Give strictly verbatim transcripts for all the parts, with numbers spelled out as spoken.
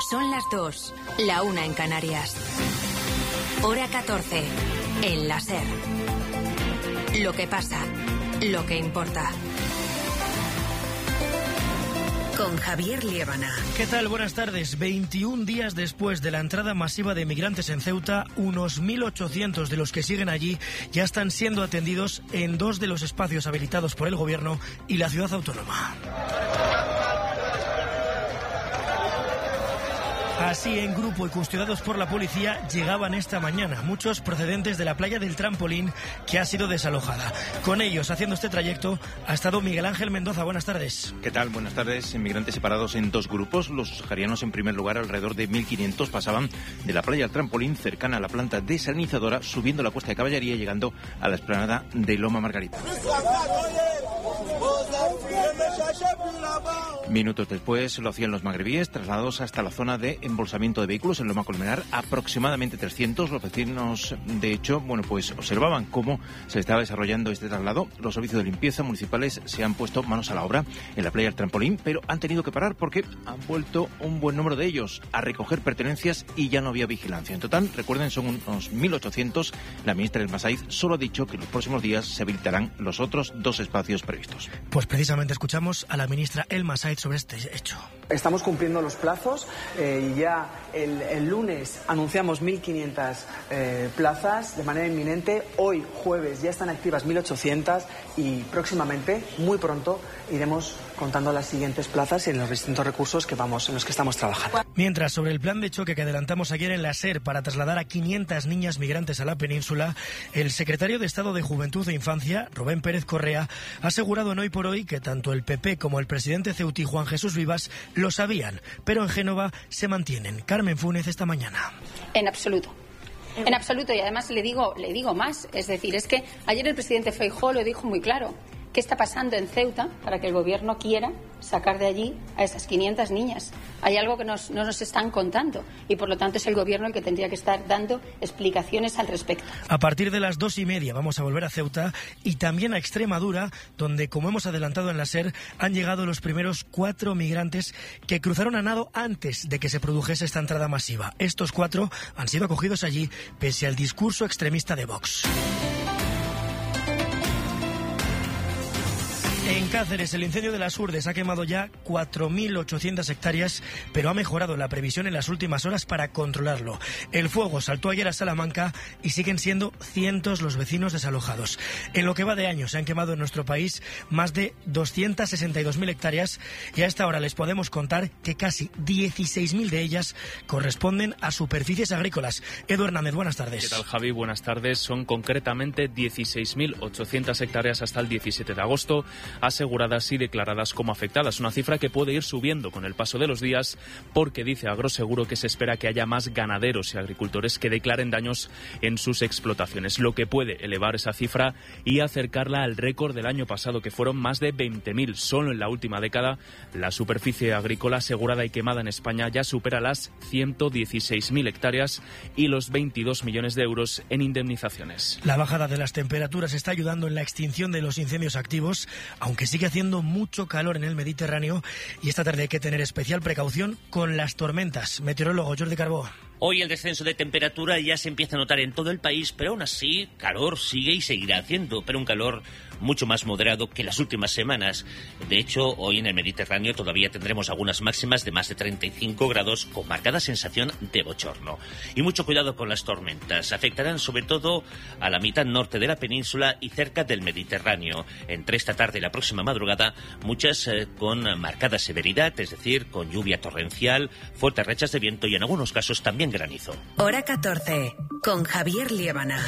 Son las dos, la una en Canarias. Hora catorce, en la SER. Lo que pasa, lo que importa. Con Javier Liébana. ¿Qué tal? Buenas tardes. veintiún días después de la entrada masiva de migrantes en Ceuta, unos mil ochocientos de los que siguen allí ya están siendo atendidos en dos de los espacios habilitados por el Gobierno y la ciudad autónoma. Así, en grupo y custodiados por la policía, llegaban esta mañana, muchos procedentes de la playa del Trampolín, que ha sido desalojada. Con ellos, haciendo este trayecto, ha estado Miguel Ángel Mendoza. Buenas tardes. ¿Qué tal? Buenas tardes. Inmigrantes separados en dos grupos. Los saharianos, en primer lugar, alrededor de mil quinientos, pasaban de la playa del Trampolín, cercana a la planta desalinizadora, subiendo la Cuesta de Caballería y llegando a la explanada de Loma Margarita. Minutos después lo hacían los magrebíes, trasladados hasta la zona de embolsamiento de vehículos en Loma Colmenar, aproximadamente trescientos. Los vecinos, de hecho, bueno, pues observaban cómo se estaba desarrollando este traslado. Los servicios de limpieza municipales se han puesto manos a la obra en la playa del Trampolín, pero han tenido que parar porque han vuelto un buen número de ellos a recoger pertenencias y ya no había vigilancia. En total, recuerden, son unos mil ochocientos. La ministra Elma Saíz solo ha dicho que en los próximos días se habilitarán los otros dos espacios previstos. Pues precisamente escuchamos a la ministra Elma Saíz sobre este hecho. Estamos cumpliendo los plazos eh, y ya el, el lunes anunciamos mil quinientas eh, plazas de manera inminente. Hoy, jueves, ya están activas mil ochocientas y próximamente, muy pronto, iremos contando las siguientes plazas y en los distintos recursos que vamos, en los que estamos trabajando. Mientras, sobre el plan de choque que adelantamos ayer en la SER para trasladar a quinientas niñas migrantes a la península, el secretario de Estado de Juventud e Infancia, Rubén Pérez Correa, ha asegurado en Hoy por Hoy que tanto el P P como el presidente ceutí, Juan Jesús Vivas, lo sabían, pero en Génova se mantienen. Carmen Fúnez, esta mañana. En absoluto. En absoluto, y además le digo, le digo más, es decir, es que ayer el presidente Feijóo lo dijo muy claro. ¿Qué está pasando en Ceuta para que el Gobierno quiera sacar de allí a esas quinientas niñas? Hay algo que nos, no nos están contando y, por lo tanto, es el Gobierno el que tendría que estar dando explicaciones al respecto. A partir de las dos y media vamos a volver a Ceuta y también a Extremadura, donde, como hemos adelantado en la SER, han llegado los primeros cuatro migrantes que cruzaron a nado antes de que se produjese esta entrada masiva. Estos cuatro han sido acogidos allí pese al discurso extremista de Vox. En Cáceres, el incendio de las Urdes ha quemado ya cuatro mil ochocientas hectáreas, pero ha mejorado la previsión en las últimas horas para controlarlo. El fuego saltó ayer a Salamanca y siguen siendo cientos los vecinos desalojados. En lo que va de año se han quemado en nuestro país más de doscientas sesenta y dos mil hectáreas y a esta hora les podemos contar que casi dieciséis mil de ellas corresponden a superficies agrícolas. Edu Hernández, buenas tardes. ¿Qué tal, Javi? Buenas tardes. Son concretamente dieciséis mil ochocientas hectáreas hasta el diecisiete de agosto. Aseguradas y declaradas como afectadas, una cifra que puede ir subiendo con el paso de los días porque dice Agroseguro que se espera que haya más ganaderos y agricultores que declaren daños en sus explotaciones, lo que puede elevar esa cifra y acercarla al récord del año pasado, que fueron más de veinte mil. Solo en la última década la superficie agrícola asegurada y quemada en España ya supera las ciento dieciséis mil hectáreas y los veintidós millones de euros en indemnizaciones. La bajada de las temperaturas está ayudando en la extinción de los incendios activos, aunque sigue haciendo mucho calor en el Mediterráneo y esta tarde hay que tener especial precaución con las tormentas. Meteorólogo Jordi Carbó. Hoy el descenso de temperatura ya se empieza a notar en todo el país, pero aún así calor sigue y seguirá haciendo, pero un calor mucho más moderado que las últimas semanas. De hecho, hoy en el Mediterráneo todavía tendremos algunas máximas de más de treinta y cinco grados con marcada sensación de bochorno. Y mucho cuidado con las tormentas. Afectarán sobre todo a la mitad norte de la península y cerca del Mediterráneo. Entre esta tarde y la próxima madrugada, muchas eh, con marcada severidad, es decir, con lluvia torrencial, fuertes rachas de viento y en algunos casos también granizo. Hora catorce, con Javier Liébana.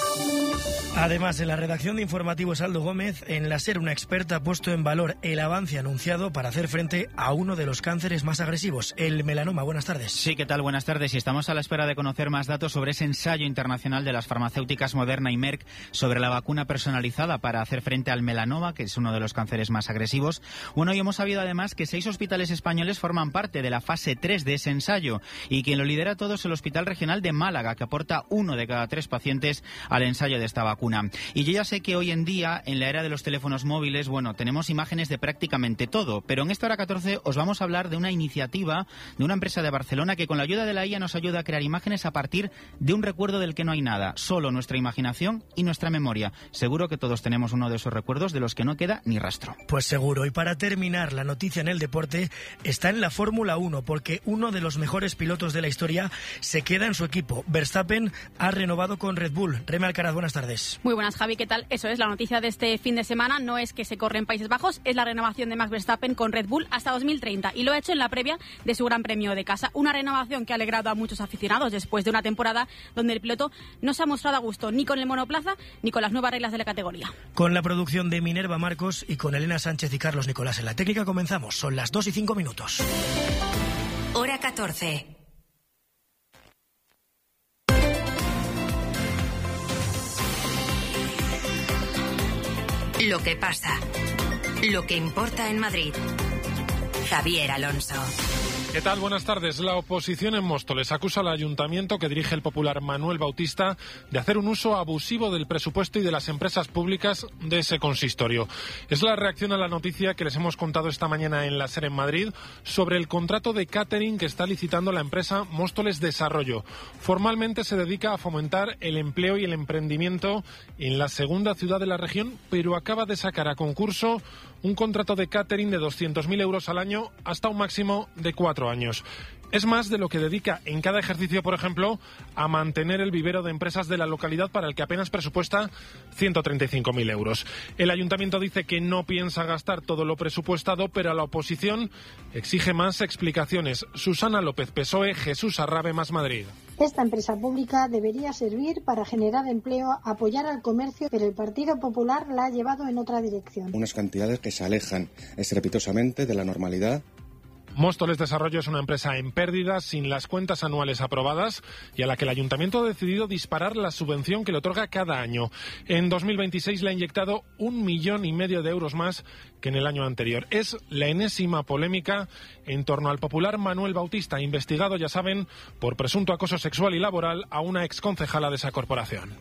Además, en la redacción de Informativo Saldo Gómez, en la SER una experta ha puesto en valor el avance anunciado para hacer frente a uno de los cánceres más agresivos, el melanoma. Buenas tardes. Sí, ¿qué tal? Buenas tardes. Y estamos a la espera de conocer más datos sobre ese ensayo internacional de las farmacéuticas Moderna y Merck sobre la vacuna personalizada para hacer frente al melanoma, que es uno de los cánceres más agresivos. Bueno, y hemos sabido además que seis hospitales españoles forman parte de la fase tres de ese ensayo y quien lo lidera todo es el Hospital Regional de Málaga, que aporta uno de cada tres pacientes al ensayo de de esta vacuna. Y yo ya sé que hoy en día, en la era de los teléfonos móviles, bueno, tenemos imágenes de prácticamente todo, pero en esta hora catorce os vamos a hablar de una iniciativa de una empresa de Barcelona que con la ayuda de la I A nos ayuda a crear imágenes a partir de un recuerdo del que no hay nada, solo nuestra imaginación y nuestra memoria. Seguro que todos tenemos uno de esos recuerdos de los que no queda ni rastro. Pues seguro. Y para terminar, la noticia en el deporte está en la Fórmula uno, porque uno de los mejores pilotos de la historia se queda en su equipo. Verstappen ha renovado con Red Bull. Reme Alcaraz, buenas tardes. Muy buenas, Javi, ¿qué tal? Eso es, la noticia de este fin de semana no es que se corre en Países Bajos, es la renovación de Max Verstappen con Red Bull hasta dos mil treinta, y lo ha hecho en la previa de su Gran Premio de casa. Una renovación que ha alegrado a muchos aficionados después de una temporada donde el piloto no se ha mostrado a gusto ni con el monoplaza ni con las nuevas reglas de la categoría. Con la producción de Minerva Marcos y con Elena Sánchez y Carlos Nicolás en la técnica comenzamos. Son las dos y cinco minutos. Hora catorce. Lo que pasa. Lo que importa en Madrid. Javier Alonso. ¿Qué tal? Buenas tardes. La oposición en Móstoles acusa al ayuntamiento que dirige el popular Manuel Bautista de hacer un uso abusivo del presupuesto y de las empresas públicas de ese consistorio. Es la reacción a la noticia que les hemos contado esta mañana en la SER en Madrid sobre el contrato de catering que está licitando la empresa Móstoles Desarrollo. Formalmente se dedica a fomentar el empleo y el emprendimiento en la segunda ciudad de la región, pero acaba de sacar a concurso un contrato de catering de doscientos mil euros al año hasta un máximo de cuatro años. Es más de lo que dedica en cada ejercicio, por ejemplo, a mantener el vivero de empresas de la localidad para el que apenas presupuesta ciento treinta y cinco mil euros. El ayuntamiento dice que no piensa gastar todo lo presupuestado, pero a la oposición exige más explicaciones. Susana López, P S O E, Jesús Arrabe, Más Madrid. Esta empresa pública debería servir para generar empleo, apoyar al comercio, pero el Partido Popular la ha llevado en otra dirección. Unas cantidades que se alejan estrepitosamente de la normalidad. Móstoles Desarrollo es una empresa en pérdida, sin las cuentas anuales aprobadas y a la que el ayuntamiento ha decidido disparar la subvención que le otorga cada año. En dos mil veintiséis le ha inyectado un millón y medio de euros más que en el año anterior. Es la enésima polémica en torno al popular Manuel Bautista, investigado, ya saben, por presunto acoso sexual y laboral a una exconcejala de esa corporación.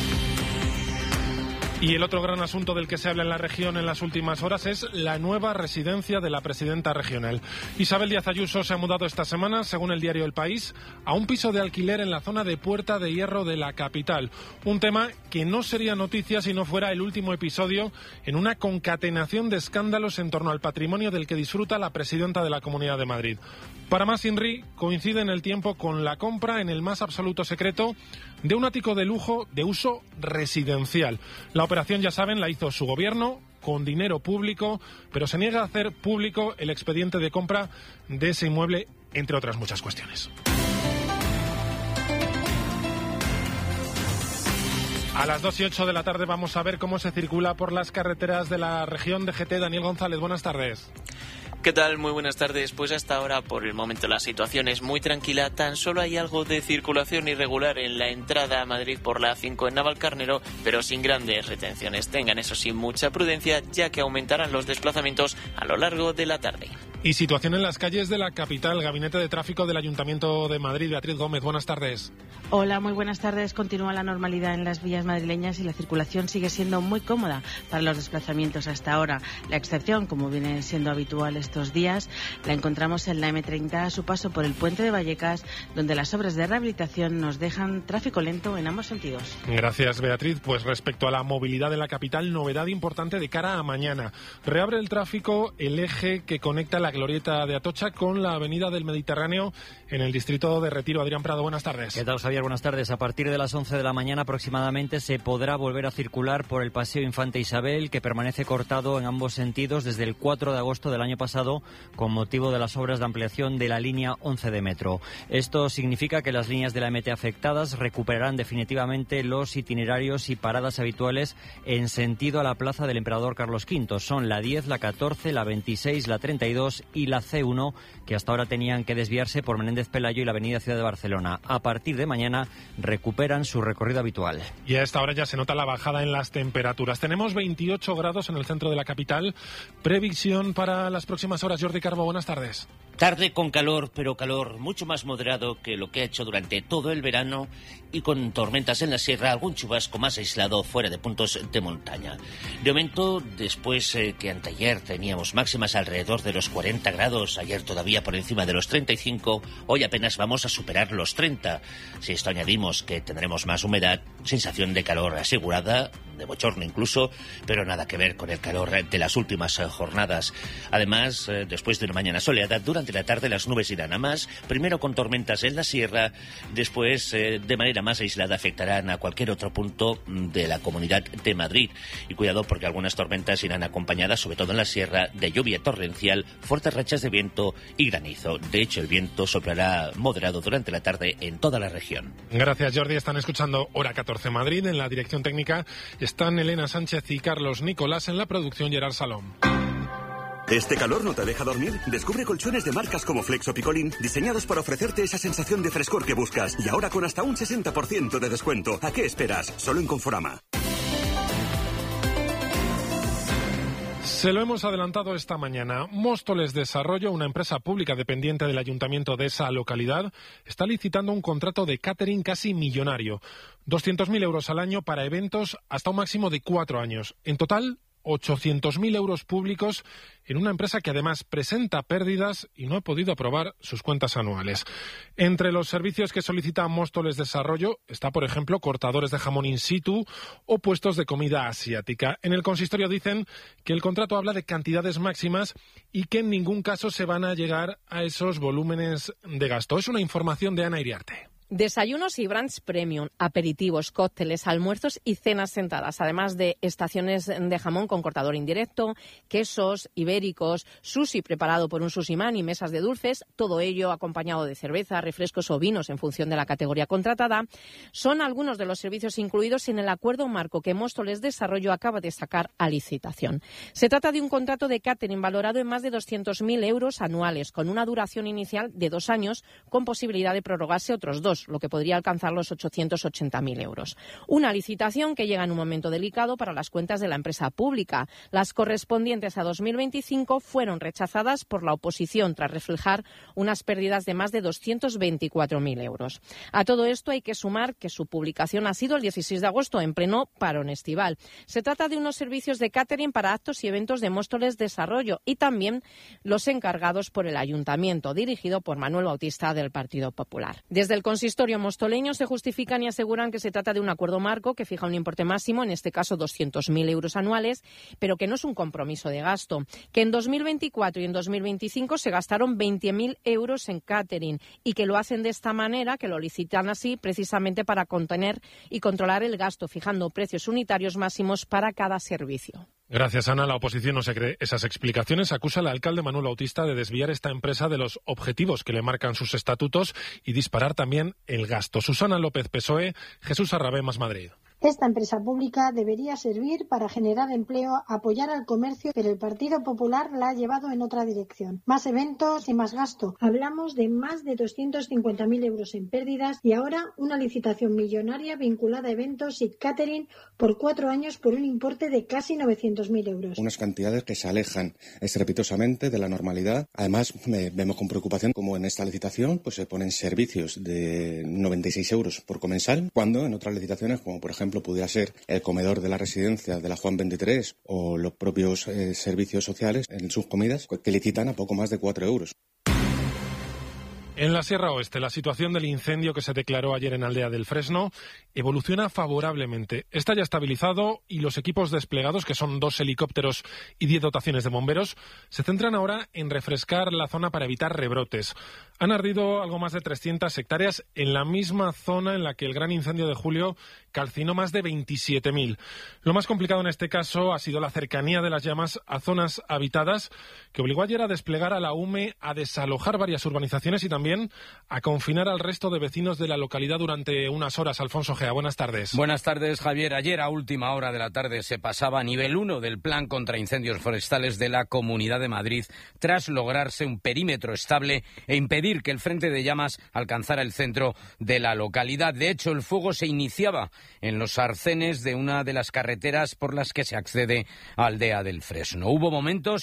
Y el otro gran asunto del que se habla en la región en las últimas horas es la nueva residencia de la presidenta regional. Isabel Díaz Ayuso se ha mudado esta semana, según el diario El País, a un piso de alquiler en la zona de Puerta de Hierro de la capital. Un tema que no sería noticia si no fuera el último episodio en una concatenación de escándalos en torno al patrimonio del que disfruta la presidenta de la Comunidad de Madrid. Para más INRI, coincide en el tiempo con la compra en el más absoluto secreto de un ático de lujo de uso residencial. La operación, ya saben, la hizo su gobierno con dinero público, pero se niega a hacer público el expediente de compra de ese inmueble, entre otras muchas cuestiones. A las dos y ocho de la tarde vamos a ver cómo se circula por las carreteras de la región de G T. Daniel González, buenas tardes. ¿Qué tal? Muy buenas tardes. Pues hasta ahora, por el momento, la situación es muy tranquila. Tan solo hay algo de circulación irregular en la entrada a Madrid por la A cinco en Navalcarnero, pero sin grandes retenciones. Tengan, eso sí, mucha prudencia, ya que aumentarán los desplazamientos a lo largo de la tarde. Y situación en las calles de la capital. Gabinete de Tráfico del Ayuntamiento de Madrid. Beatriz Gómez, buenas tardes. Hola, muy buenas tardes. Continúa la normalidad en las vías madrileñas y la circulación sigue siendo muy cómoda para los desplazamientos hasta ahora. La excepción, como viene siendo habitual estos días, la encontramos en la eme treinta a su paso por el puente de Vallecas, donde las obras de rehabilitación nos dejan tráfico lento en ambos sentidos. Gracias, Beatriz. Pues respecto a la movilidad en la capital, novedad importante de cara a mañana. Reabre el tráfico el eje que conecta la glorieta de Atocha con la avenida del Mediterráneo en el distrito de Retiro. Adrián Prado, buenas tardes. ¿Qué tal, Javier? Buenas tardes. A partir de las once de la mañana aproximadamente se podrá volver a circular por el Paseo Infante Isabel, que permanece cortado en ambos sentidos desde el cuatro de agosto del año pasado con motivo de las obras de ampliación de la línea once de metro. Esto significa que las líneas de la eme te afectadas recuperarán definitivamente los itinerarios y paradas habituales en sentido a la Plaza del Emperador Carlos quinto. Son la diez, la catorce, la veintiséis, la treinta y dos y la ce uno, que hasta ahora tenían que desviarse por Menéndez Pelayo y la avenida Ciudad de Barcelona. A partir de mañana recuperan su recorrido habitual. Y a esta hora ya se nota la bajada en las temperaturas. Tenemos veintiocho grados en el centro de la capital. Previsión para las próximas horas. Jordi Carbo, buenas tardes. Tarde con calor, pero calor mucho más moderado que lo que ha hecho durante todo el verano y con tormentas en la sierra, algún chubasco más aislado fuera de puntos de montaña. De momento, después eh, que anteayer teníamos máximas alrededor de los cuarenta grados, ayer todavía por encima de los treinta y cinco, hoy apenas vamos a superar los treinta. Si esto añadimos que tendremos más humedad, sensación de calor asegurada, de bochorno incluso, pero nada que ver con el calor de las últimas eh, jornadas. Además, eh, después de una mañana soleada, durante la tarde las nubes irán a más, primero con tormentas en la sierra, después eh, de manera más aislada afectarán a cualquier otro punto de la Comunidad de Madrid. Y cuidado porque algunas tormentas irán acompañadas, sobre todo en la sierra, de lluvia torrencial, fuertes rachas de viento y granizo. De hecho, el viento soplará moderado durante la tarde en toda la región. Gracias, Jordi. Están escuchando Hora catorce Madrid. En la dirección técnica están Elena Sánchez y Carlos Nicolás, en la producción Gerard Salom. ¿Este calor no te deja dormir? Descubre colchones de marcas como Flex o Picolín, diseñados para ofrecerte esa sensación de frescor que buscas. Y ahora con hasta un sesenta por ciento de descuento. ¿A qué esperas? Solo en Conforama. Se lo hemos adelantado esta mañana. Móstoles Desarrollo, una empresa pública dependiente del ayuntamiento de esa localidad, está licitando un contrato de catering casi millonario. doscientos mil euros al año para eventos hasta un máximo de cuatro años. En total, ochocientos mil euros públicos en una empresa que además presenta pérdidas y no ha podido aprobar sus cuentas anuales. Entre los servicios que solicita Móstoles Desarrollo está, por ejemplo, cortadores de jamón in situ o puestos de comida asiática. En el consistorio dicen que el contrato habla de cantidades máximas y que en ningún caso se van a llegar a esos volúmenes de gasto. Es una información de Ana Iriarte. Desayunos y brunch premium, aperitivos, cócteles, almuerzos y cenas sentadas, además de estaciones de jamón con cortador indirecto, quesos ibéricos, sushi preparado por un sushiman y mesas de dulces, todo ello acompañado de cerveza, refrescos o vinos en función de la categoría contratada, son algunos de los servicios incluidos en el acuerdo marco que Móstoles Desarrollo acaba de sacar a licitación. Se trata de un contrato de catering valorado en más de doscientos mil euros anuales, con una duración inicial de dos años, con posibilidad de prorrogarse otros dos, lo que podría alcanzar los ochocientos ochenta mil euros. Una licitación que llega en un momento delicado para las cuentas de la empresa pública. Las correspondientes a dos mil veinticinco fueron rechazadas por la oposición tras reflejar unas pérdidas de más de doscientos veinticuatro mil euros. A todo esto hay que sumar que su publicación ha sido el dieciséis de agosto, en pleno parón estival. Se trata de unos servicios de catering para actos y eventos de Móstoles Desarrollo y también los encargados por el Ayuntamiento, dirigido por Manuel Bautista del Partido Popular. Desde el consistorio mostoleño se justifican y aseguran que se trata de un acuerdo marco que fija un importe máximo, en este caso doscientos mil euros anuales, pero que no es un compromiso de gasto. Que en dos mil veinticuatro y en dos mil veinticinco se gastaron veinte mil euros en catering y que lo hacen de esta manera, que lo licitan así precisamente para contener y controlar el gasto, fijando precios unitarios máximos para cada servicio. Gracias, Ana. La oposición no se cree esas explicaciones. Acusa al alcalde Manuel Bautista de desviar esta empresa de los objetivos que le marcan sus estatutos y disparar también el gasto. Susana López, P S O E, Jesús Arrabé, Más Madrid. Esta empresa pública debería servir para generar empleo, apoyar al comercio, pero el Partido Popular la ha llevado en otra dirección. Más eventos y más gasto. Hablamos de más de doscientos cincuenta mil euros en pérdidas y ahora una licitación millonaria vinculada a eventos y catering por cuatro años por un importe de casi novecientos mil euros. Unas cantidades que se alejan estrepitosamente de la normalidad. Además, me, vemos con preocupación como en esta licitación pues se ponen servicios de noventa y seis euros por comensal, cuando en otras licitaciones, como por ejemplo pudiera ser el comedor de la residencia de la Juan veintitrés o los propios eh, servicios sociales en sus comidas, que licitan a poco más de cuatro euros. En la Sierra Oeste, la situación del incendio que se declaró ayer en Aldea del Fresno evoluciona favorablemente. Está ya estabilizado y los equipos desplegados, que son dos helicópteros y diez dotaciones de bomberos, se centran ahora en refrescar la zona para evitar rebrotes. Han ardido algo más de trescientas hectáreas en la misma zona en la que el gran incendio de julio calcinó más de veintisiete mil. Lo más complicado en este caso ha sido la cercanía de las llamas a zonas habitadas, que obligó ayer a desplegar a la U M E a desalojar varias urbanizaciones y también a confinar al resto de vecinos de la localidad durante unas horas. Alfonso Gea, buenas tardes. Buenas tardes, Javier. Ayer a última hora de la tarde se pasaba a nivel uno del Plan contra Incendios Forestales de la Comunidad de Madrid, tras lograrse un perímetro estable e impedir que el frente de llamas alcanzara el centro de la localidad. De hecho, el fuego se iniciaba en los arcenes de una de las carreteras por las que se accede a Aldea del Fresno. Hubo momentos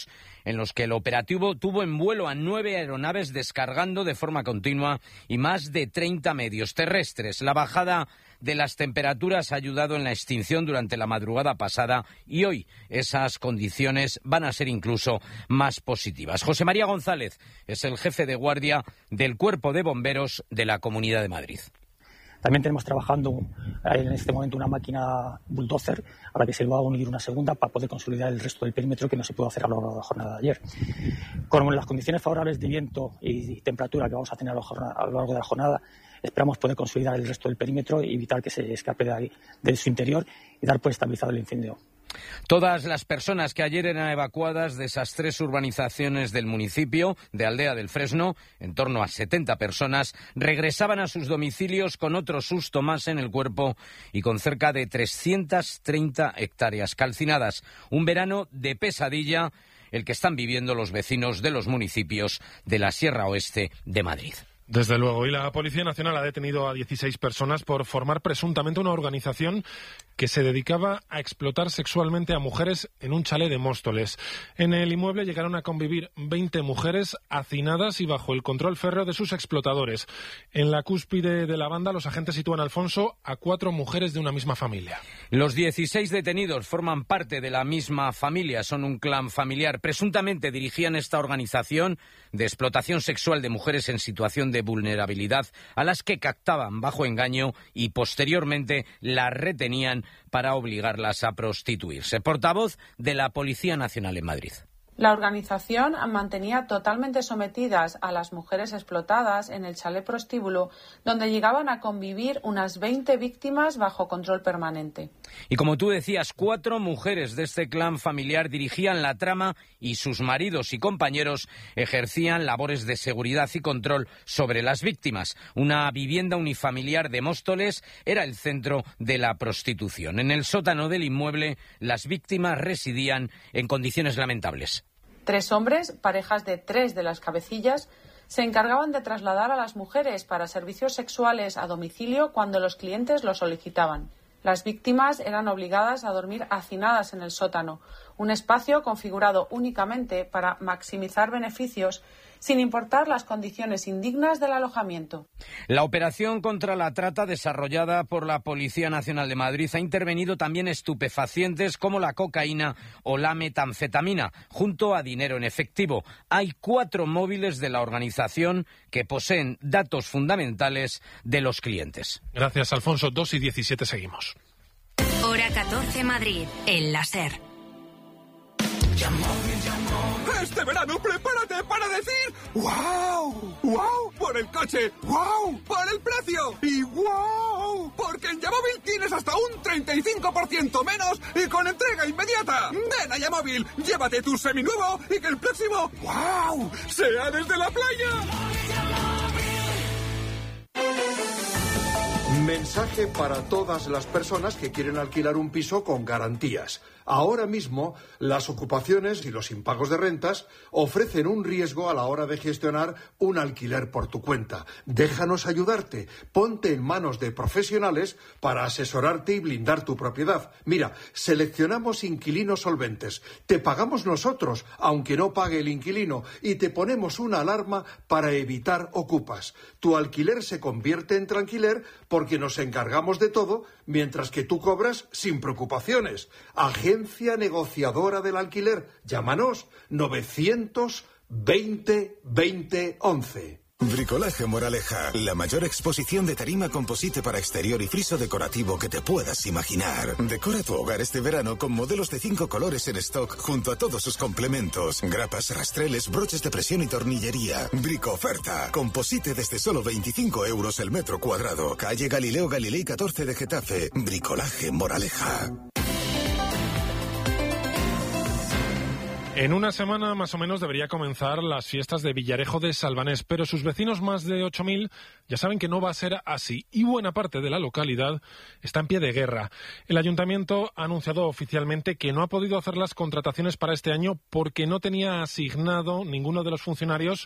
en los que el operativo tuvo en vuelo a nueve aeronaves descargando de forma continua y más de treinta medios terrestres. La bajada de las temperaturas ha ayudado en la extinción durante la madrugada pasada y hoy esas condiciones van a ser incluso más positivas. José María González es el jefe de guardia del Cuerpo de Bomberos de la Comunidad de Madrid. También tenemos trabajando en este momento una máquina bulldozer a la que se le va a unir una segunda para poder consolidar el resto del perímetro que no se pudo hacer a lo largo de la jornada de ayer. Con las condiciones favorables de viento y temperatura que vamos a tener a lo largo de la jornada, esperamos poder consolidar el resto del perímetro y evitar que se escape de, ahí, de su interior y dar por estabilizado el incendio. Todas las personas que ayer eran evacuadas de esas tres urbanizaciones del municipio de Aldea del Fresno, en torno a setenta personas, regresaban a sus domicilios con otro susto más en el cuerpo y con cerca de trescientas treinta hectáreas calcinadas. Un verano de pesadilla, el que están viviendo los vecinos de los municipios de la Sierra Oeste de Madrid. Desde luego, y la Policía Nacional ha detenido a dieciséis personas por formar presuntamente una organización que se dedicaba a explotar sexualmente a mujeres en un chalet de Móstoles. En el inmueble llegaron a convivir veinte mujeres hacinadas y bajo el control férreo de sus explotadores. En la cúspide de la banda, los agentes sitúan, Alfonso, a cuatro mujeres de una misma familia. Los dieciséis detenidos forman parte de la misma familia, son un clan familiar. Presuntamente dirigían esta organización de explotación sexual de mujeres en situación de vulnerabilidad, a las que captaban bajo engaño y posteriormente las retenían para obligarlas a prostituirse. Portavoz de la Policía Nacional en Madrid. La organización mantenía totalmente sometidas a las mujeres explotadas en el chalet prostíbulo, donde llegaban a convivir unas veinte víctimas bajo control permanente. Y como tú decías, cuatro mujeres de este clan familiar dirigían la trama y sus maridos y compañeros ejercían labores de seguridad y control sobre las víctimas. Una vivienda unifamiliar de Móstoles era el centro de la prostitución. En el sótano del inmueble, las víctimas residían en condiciones lamentables. Tres hombres, parejas de tres de las cabecillas, se encargaban de trasladar a las mujeres para servicios sexuales a domicilio cuando los clientes lo solicitaban. Las víctimas eran obligadas a dormir hacinadas en el sótano, un espacio configurado únicamente para maximizar beneficios sin importar las condiciones indignas del alojamiento. La operación contra la trata desarrollada por la Policía Nacional de Madrid ha intervenido también estupefacientes como la cocaína o la metanfetamina, junto a dinero en efectivo. Hay cuatro móviles de la organización que poseen datos fundamentales de los clientes. Gracias, Alfonso. dos y diecisiete seguimos. Hora catorce Madrid, en la SER. Este verano prepárate para decir ¡wow! ¡Wow! Por el coche, ¡wow! Por el precio y ¡wow! Porque en Yamóvil tienes hasta un treinta y cinco por ciento menos y con entrega inmediata. Ven a Yamóvil, llévate tu seminuevo y que el próximo ¡wow! sea desde la playa. Mensaje para todas las personas que quieren alquilar un piso con garantías. Ahora mismo, las ocupaciones y los impagos de rentas ofrecen un riesgo a la hora de gestionar un alquiler por tu cuenta. Déjanos ayudarte. Ponte en manos de profesionales para asesorarte y blindar tu propiedad. Mira, seleccionamos inquilinos solventes. Te pagamos nosotros, aunque no pague el inquilino, y te ponemos una alarma para evitar ocupas. Tu alquiler se convierte en tranquiler porque nos encargamos de todo, mientras que tú cobras sin preocupaciones. Agencia negociadora del alquiler. Llámanos novecientos veinte veinte once. Bricolaje Moraleja, la mayor exposición de tarima composite para exterior y friso decorativo que te puedas imaginar. Decora tu hogar este verano con modelos de cinco colores en stock junto a todos sus complementos, grapas, rastreles, broches de presión y tornillería. Brico oferta, composite desde solo veinticinco euros el metro cuadrado. Calle Galileo Galilei catorce de Getafe. Bricolaje Moraleja. En una semana más o menos debería comenzar las fiestas de Villarejo de Salvanés, pero sus vecinos, más de ocho mil, ya saben que no va a ser así y buena parte de la localidad está en pie de guerra. El ayuntamiento ha anunciado oficialmente que no ha podido hacer las contrataciones para este año porque no tenía asignado ninguno de los funcionarios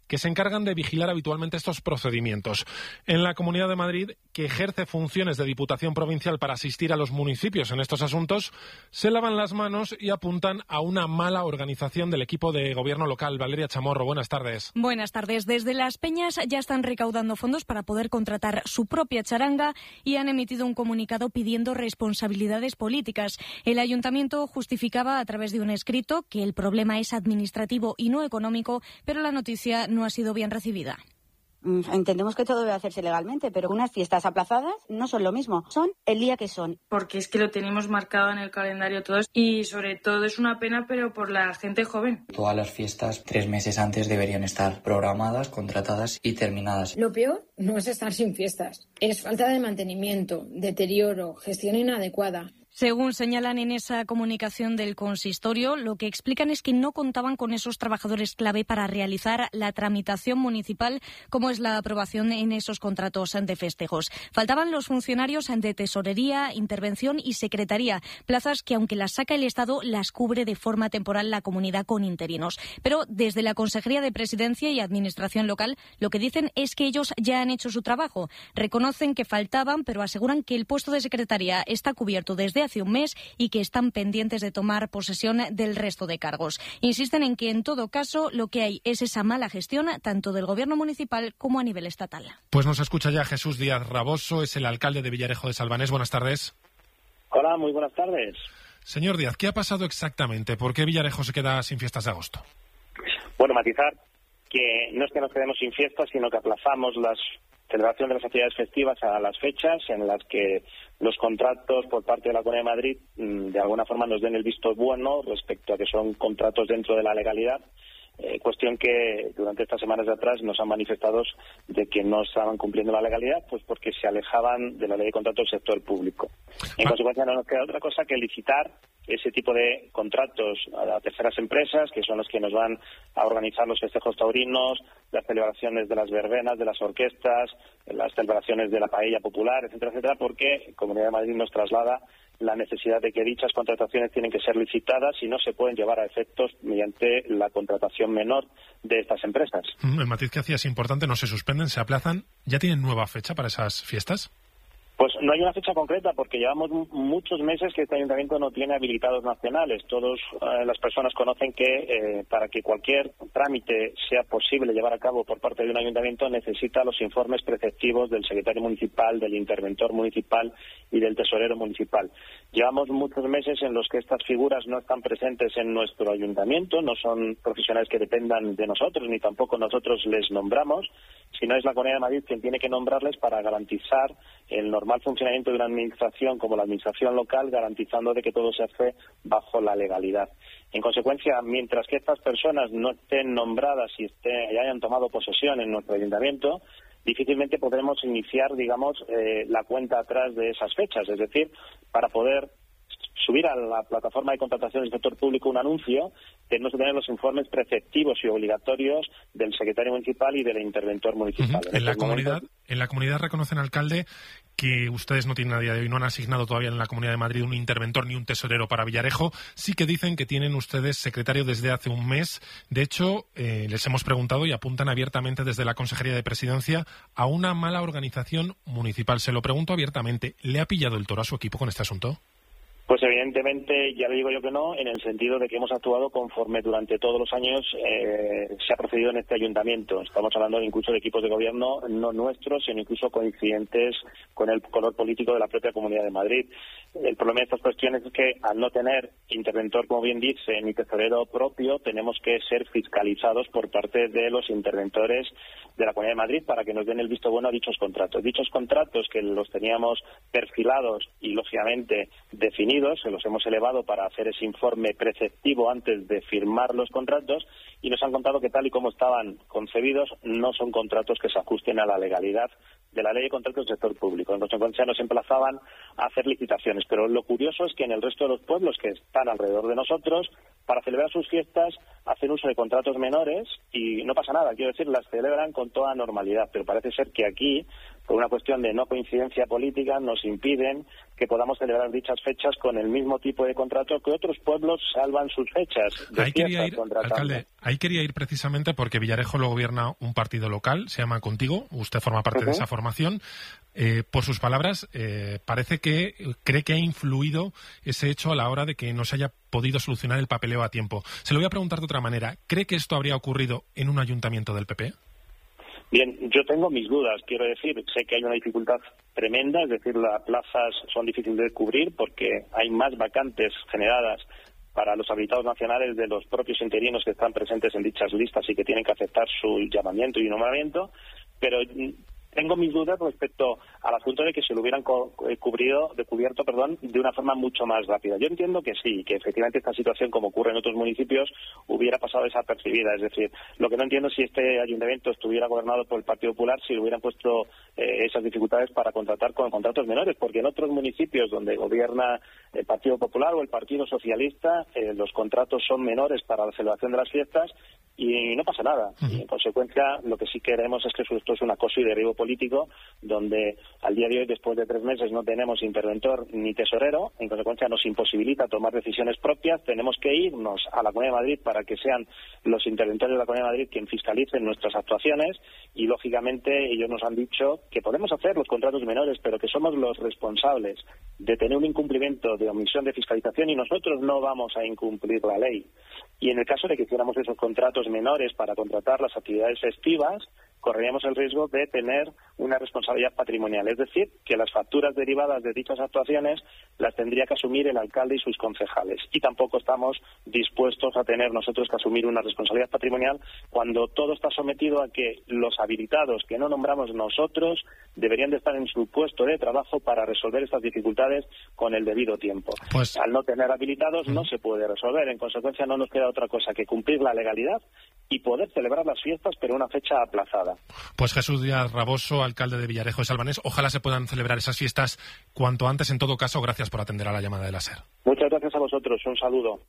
que se encargan de vigilar habitualmente estos procedimientos. En la Comunidad de Madrid, que ejerce funciones de Diputación Provincial para asistir a los municipios en estos asuntos, se lavan las manos y apuntan a una mala organización del equipo de gobierno local. Valeria Chamorro, buenas tardes. Buenas tardes. Desde Las Peñas ya están recaudando fondos para poder contratar su propia charanga y han emitido un comunicado pidiendo responsabilidades políticas. El ayuntamiento justificaba a través de un escrito que el problema es administrativo y no económico, pero la noticia no ha sido bien recibida. Entendemos que todo debe hacerse legalmente, pero unas fiestas aplazadas no son lo mismo, son el día que son. Porque es que lo tenemos marcado en el calendario todos y sobre todo es una pena, pero por la gente joven. Todas las fiestas tres meses antes deberían estar programadas, contratadas y terminadas. Lo peor no es estar sin fiestas, es falta de mantenimiento, deterioro, gestión inadecuada. Según señalan en esa comunicación del consistorio, lo que explican es que no contaban con esos trabajadores clave para realizar la tramitación municipal, como es la aprobación en esos contratos de festejos. Faltaban los funcionarios de tesorería, intervención y secretaría, plazas que, aunque las saca el Estado, las cubre de forma temporal la comunidad con interinos. Pero desde la Consejería de Presidencia y Administración Local, lo que dicen es que ellos ya han hecho su trabajo. Reconocen que faltaban, pero aseguran que el puesto de secretaria está cubierto desde hace un mes y que están pendientes de tomar posesión del resto de cargos. Insisten en que, en todo caso, lo que hay es esa mala gestión tanto del Gobierno municipal como a nivel estatal. Pues nos escucha ya Jesús Díaz Raboso, es el alcalde de Villarejo de Salvanés. Buenas tardes. Hola, muy buenas tardes. Señor Díaz, ¿qué ha pasado exactamente? ¿Por qué Villarejo se queda sin fiestas de agosto? Bueno, matizar que no es que nos quedemos sin fiestas, sino que aplazamos las celebración de las actividades festivas a las fechas en las que los contratos por parte de la Comunidad de Madrid de alguna forma nos den el visto bueno respecto a que son contratos dentro de la legalidad, eh, cuestión que durante estas semanas de atrás nos han manifestado de que no estaban cumpliendo la legalidad, pues porque se alejaban de la ley de contratos del sector público. En ah. consecuencia no nos queda otra cosa que licitar ese tipo de contratos a terceras empresas, que son los que nos van a organizar los festejos taurinos, las celebraciones de las verbenas, de las orquestas, las celebraciones de la paella popular, etcétera, etcétera, porque Comunidad de Madrid nos traslada la necesidad de que dichas contrataciones tienen que ser licitadas y no se pueden llevar a efectos mediante la contratación menor de estas empresas. El matiz que hacía es importante, no se suspenden, se aplazan. ¿Ya tienen nueva fecha para esas fiestas? Pues no hay una fecha concreta porque llevamos muchos meses que este ayuntamiento no tiene habilitados nacionales. Todas eh, las personas conocen que eh, para que cualquier trámite sea posible llevar a cabo por parte de un ayuntamiento necesita los informes preceptivos del secretario municipal, del interventor municipal y del tesorero municipal. Llevamos muchos meses en los que estas figuras no están presentes en nuestro ayuntamiento, no son profesionales que dependan de nosotros ni tampoco nosotros les nombramos, sino es la Comunidad de Madrid quien tiene que nombrarles para garantizar el normal funcionamiento de una administración como la administración local, garantizando de que todo se hace bajo la legalidad. En consecuencia, mientras que estas personas no estén nombradas y, estén, y hayan tomado posesión en nuestro ayuntamiento, difícilmente podremos iniciar, digamos, eh, la cuenta atrás de esas fechas. Es decir, para poder subir a la plataforma de contratación del sector público un anuncio, tenemos que tener los informes preceptivos y obligatorios del secretario municipal y del interventor municipal. Uh-huh. En, en la comunidad, momentos... en la comunidad reconocen, alcalde, que ustedes no tienen a día de hoy, no han asignado todavía en la Comunidad de Madrid un interventor ni un tesorero para Villarejo. Sí que dicen que tienen ustedes secretario desde hace un mes. De hecho, eh, les hemos preguntado y apuntan abiertamente desde la Consejería de Presidencia a una mala organización municipal. Se lo pregunto abiertamente. ¿Le ha pillado el toro a su equipo con este asunto? Pues evidentemente, ya le digo yo que no, en el sentido de que hemos actuado conforme durante todos los años eh, se ha procedido en este ayuntamiento. Estamos hablando incluso de equipos de gobierno no nuestros, sino incluso coincidentes con el color político de la propia Comunidad de Madrid. El problema de estas cuestiones es que al no tener interventor, como bien dice, ni tesorero propio, tenemos que ser fiscalizados por parte de los interventores de la Comunidad de Madrid para que nos den el visto bueno a dichos contratos. Dichos contratos que los teníamos perfilados y, lógicamente, definidos, se los hemos elevado para hacer ese informe preceptivo antes de firmar los contratos y nos han contado que tal y como estaban concebidos no son contratos que se ajusten a la legalidad de la ley de contratos del sector público. En consecuencia nos emplazaban a hacer licitaciones, pero lo curioso es que en el resto de los pueblos que están alrededor de nosotros, para celebrar sus fiestas hacen uso de contratos menores y no pasa nada, quiero decir, las celebran con toda normalidad, pero parece ser que aquí por una cuestión de no coincidencia política, nos impiden que podamos celebrar dichas fechas con el mismo tipo de contrato que otros pueblos salvan sus fechas de ahí quería ir, contratando. Alcalde, ahí quería ir precisamente porque Villarejo lo gobierna un partido local, se llama Contigo, usted forma parte uh-huh. de esa formación. Eh, por sus palabras, eh, parece que cree que ha influido ese hecho a la hora de que no se haya podido solucionar el papeleo a tiempo. Se lo voy a preguntar de otra manera. ¿Cree que esto habría ocurrido en un ayuntamiento del P P? Bien, yo tengo mis dudas, quiero decir, sé que hay una dificultad tremenda, es decir, las plazas son difíciles de cubrir porque hay más vacantes generadas para los habilitados nacionales de los propios interinos que están presentes en dichas listas y que tienen que aceptar su llamamiento y nombramiento, pero tengo mis dudas respecto al asunto de que se lo hubieran co- cubrido, de cubierto perdón, de una forma mucho más rápida. Yo entiendo que sí, que efectivamente esta situación, como ocurre en otros municipios, hubiera pasado desapercibida. Es decir, lo que no entiendo es si este ayuntamiento estuviera gobernado por el Partido Popular, si le hubieran puesto eh, esas dificultades para contratar con contratos menores, porque en otros municipios donde gobierna el Partido Popular o el Partido Socialista, eh, los contratos son menores para la celebración de las fiestas y no pasa nada. Y en consecuencia, lo que sí queremos es que esto es un acoso y derribo político, donde al día de hoy, después de tres meses, no tenemos interventor ni tesorero, en consecuencia nos imposibilita tomar decisiones propias, tenemos que irnos a la Comunidad de Madrid para que sean los interventores de la Comunidad de Madrid quien fiscalicen nuestras actuaciones y, lógicamente, ellos nos han dicho que podemos hacer los contratos menores, pero que somos los responsables de tener un incumplimiento de omisión de fiscalización y nosotros no vamos a incumplir la ley. Y en el caso de que hiciéramos esos contratos menores para contratar las actividades festivas, correríamos el riesgo de tener una responsabilidad patrimonial, es decir, que las facturas derivadas de dichas actuaciones las tendría que asumir el alcalde y sus concejales. Y tampoco estamos dispuestos a tener nosotros que asumir una responsabilidad patrimonial cuando todo está sometido a que los habilitados que no nombramos nosotros deberían de estar en su puesto de trabajo para resolver estas dificultades con el debido tiempo. Pues... Al no tener habilitados no se puede resolver, en consecuencia no nos queda otra cosa que cumplir la legalidad y poder celebrar las fiestas pero una fecha aplazada. Pues Jesús Díaz Raboso, alcalde de Villarejo de Salvanés, ojalá se puedan celebrar esas fiestas cuanto antes. En todo caso, gracias por atender a la llamada de la SER. Muchas gracias a vosotros, un saludo.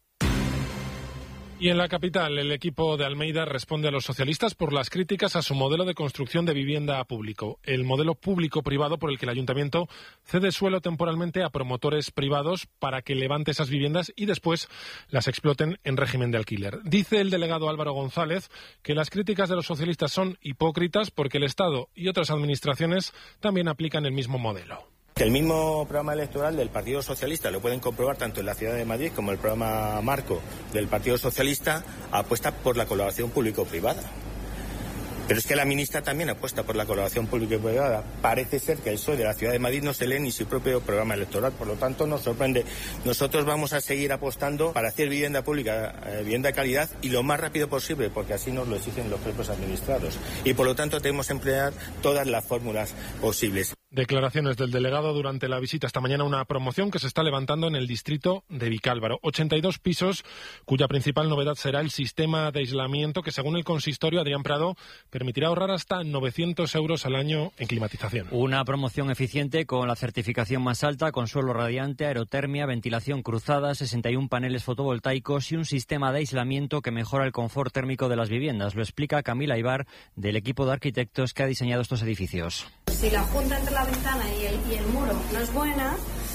Y en la capital, el equipo de Almeida responde a los socialistas por las críticas a su modelo de construcción de vivienda público. El modelo público-privado por el que el ayuntamiento cede suelo temporalmente a promotores privados para que levante esas viviendas y después las exploten en régimen de alquiler. Dice el delegado Álvaro González que las críticas de los socialistas son hipócritas porque el Estado y otras administraciones también aplican el mismo modelo. El mismo programa electoral del Partido Socialista, lo pueden comprobar tanto en la Ciudad de Madrid como el programa marco del Partido Socialista, apuesta por la colaboración público-privada. Pero es que la ministra también apuesta por la colaboración público-privada. Parece ser que el P S O E de la Ciudad de Madrid no se lee ni su propio programa electoral, por lo tanto nos sorprende. Nosotros vamos a seguir apostando para hacer vivienda pública, eh, vivienda de calidad y lo más rápido posible, porque así nos lo exigen los propios administrados. Y por lo tanto tenemos que emplear todas las fórmulas posibles. Declaraciones del delegado durante la visita esta mañana a una promoción que se está levantando en el distrito de Vicálvaro. ochenta y dos pisos, cuya principal novedad será el sistema de aislamiento que, según el consistorio Adrián Prado, permitirá ahorrar hasta novecientos euros al año en climatización. Una promoción eficiente con la certificación más alta, con suelo radiante, aerotermia, ventilación cruzada, sesenta y uno paneles fotovoltaicos y un sistema de aislamiento que mejora el confort térmico de las viviendas. Lo explica Camila Ibar, del equipo de arquitectos que ha diseñado estos edificios. Si la junta entre la ventana y el, y el muro no es buena,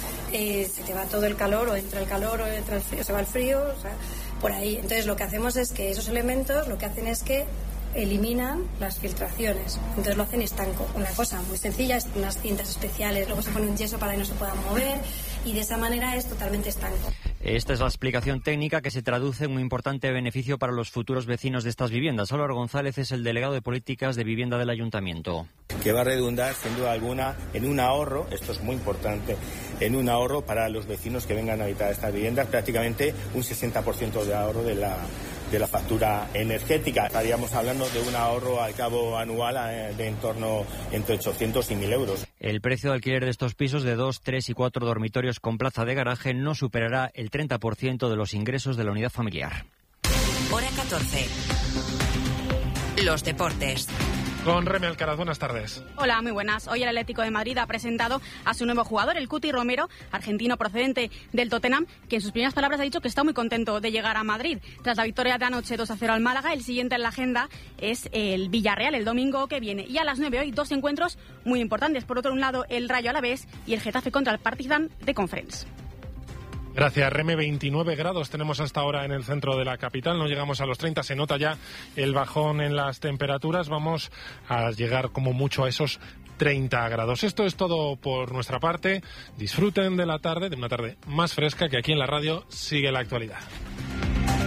eh, se te va todo el calor, o entra el calor, o entra el frío, se va el frío, o sea, por ahí. Entonces lo que hacemos es que esos elementos lo que hacen es que eliminan las filtraciones, entonces lo hacen estanco. Una cosa muy sencilla, es unas cintas especiales, luego se pone un yeso para que no se puedan mover y de esa manera es totalmente estanco. Esta es la explicación técnica que se traduce en un importante beneficio para los futuros vecinos de estas viviendas. Álvaro González es el delegado de políticas de vivienda del ayuntamiento. Que va a redundar, sin duda alguna, en un ahorro, esto es muy importante, en un ahorro para los vecinos que vengan a habitar estas viviendas, prácticamente un sesenta por ciento de ahorro de la, de la factura energética. Estaríamos hablando de un ahorro al cabo anual de en torno entre ochocientos y mil euros. El precio de alquiler de estos pisos de dos, tres y cuatro dormitorios con plaza de garaje no superará el treinta por ciento de los ingresos de la unidad familiar. Hora catorce. Los deportes. Con Reme Alcaraz, buenas tardes. Hola, muy buenas. Hoy el Atlético de Madrid ha presentado a su nuevo jugador, el Cuti Romero, argentino procedente del Tottenham, que en sus primeras palabras ha dicho que está muy contento de llegar a Madrid. Tras la victoria de anoche dos a cero al Málaga, el siguiente en la agenda es el Villarreal, el domingo que viene. Y a las nueve hoy, dos encuentros muy importantes. Por otro lado, el Rayo Alavés y el Getafe contra el Partizan de Conference. Gracias, Reme. veintinueve grados tenemos hasta ahora en el centro de la capital. No llegamos a los treinta. Se nota ya el bajón en las temperaturas. Vamos a llegar como mucho a esos treinta grados. Esto es todo por nuestra parte. Disfruten de la tarde, de una tarde más fresca, que aquí en la radio sigue la actualidad.